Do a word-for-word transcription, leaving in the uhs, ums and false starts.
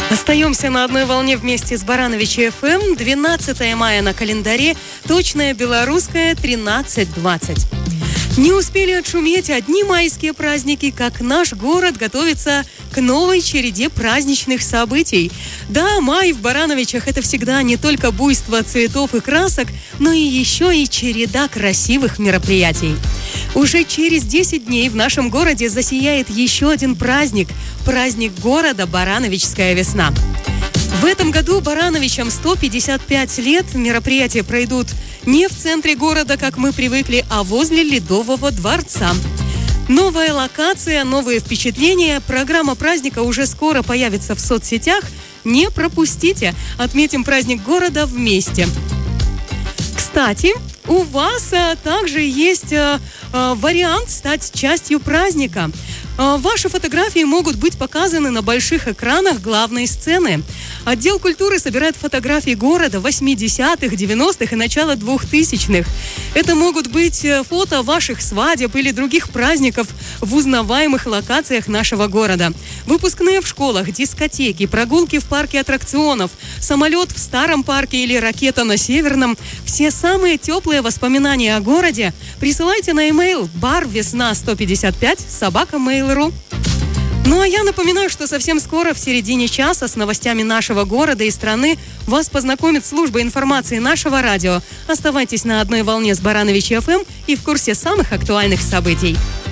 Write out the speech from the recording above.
Остаемся на одной волне вместе с Барановичи эф эм. двенадцатое мая на календаре, точное белорусское тринадцать двадцать. Не успели отшуметь одни майские праздники, как наш город готовится к новой череде праздничных событий. Да, май в Барановичах – это всегда не только буйство цветов и красок, но и еще и череда красивых мероприятий. Уже через десять дней в нашем городе засияет еще один праздник – праздник города Барановичская весна. В этом году Барановичам сто пятьдесят пять лет. Мероприятия пройдут не в центре города, как мы привыкли, а возле Ледового дворца. Новая локация, новые впечатления. Программа праздника уже скоро появится в соцсетях. Не пропустите. Отметим праздник города вместе. Кстати, у вас а, также есть а, а, вариант стать частью праздника. А, ваши фотографии могут быть показаны на больших экранах главной сцены. Отдел культуры собирает фотографии города восьмидесятых, девяностых и начала двухтысячных. Это могут быть фото ваших свадеб или других праздников в узнаваемых локациях нашего города. Выпускные в школах, дискотеки, прогулки в парке аттракционов, самолет в старом парке или ракета на Северном. Все самые теплые воспоминания о городе присылайте на e-mail барвесна сто пятьдесят пять собака mail точка ру. Ну а я напоминаю, что совсем скоро, в середине часа, с новостями нашего города и страны вас познакомит служба информации нашего радио. Оставайтесь на одной волне с Барановичи эф эм и в курсе самых актуальных событий.